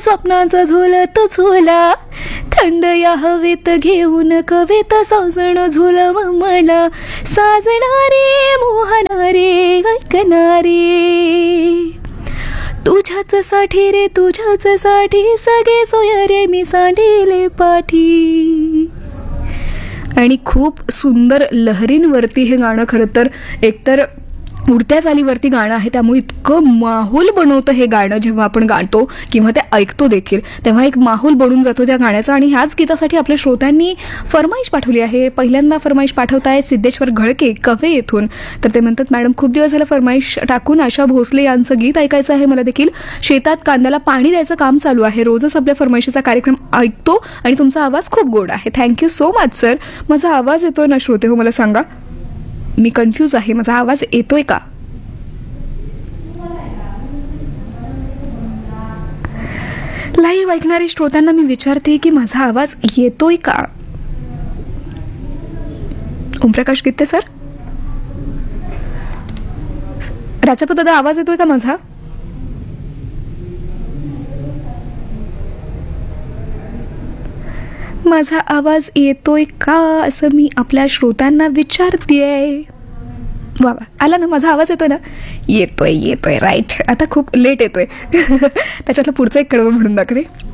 स्वप्नाचा झोलत झोला, थंड या हवेत घेऊन कवेत साजण झोलव मला, साजणारे मोहणारे ऐकणारे, तुझ्याच साठी रे तुझ्याच साठी सगळे सोय रे मी सांडिले पाठी. आणि खूप सुंदर लहरींवरती हे गाणं खरं तर एकतर उडत्या चालीवरती गाणं आहे, त्यामुळे इतकं माहोल बनवतं हे गाणं. जेव्हा आपण गातो किंवा ते ऐकतो देखील तेव्हा एक माहोल बनून जातो त्या गाण्याचा. आणि ह्याच गीतासाठी आपल्या श्रोत्यांनी फरमाईश पाठवली आहे. पहिल्यांदा फरमाईश पाठवतायत सिद्धेश्वर घळके कवे येथून. तर ते म्हणतात, मॅडम खूप दिवस झालं फरमाईश टाकून आशा भोसले यांचं गीत ऐकायचं आहे मला देखील. शेतात कांद्याला पाणी द्यायचं काम चालू आहे, रोजच आपल्या फरमाईशीचा कार्यक्रम ऐकतो आणि तुमचा आवाज खूप गोड आहे. Thank you so much sir. माझा आवाज येतोय ना श्रोते हो, मला सांगा, मी कन्फ्यूज आहे, माझा आवाज येतोय का? लाईव्ह ऐकणाऱ्या श्रोत्यांना मी विचारते की माझा आवाज येतोय का? ओमप्रकाश गित्ते सर, राजापत दादा, आवाज येतोय का माझा? माझा आवाज येतोय का असं मी आपल्या श्रोत्यांना विचारतेय. वा वा, आला ना माझा आवाज? येतोय ना? येतोय येतोय राईट. आता खूप लेट येतोय त्याच्यातलं पुढचं एक कडवं म्हणून दाखवे.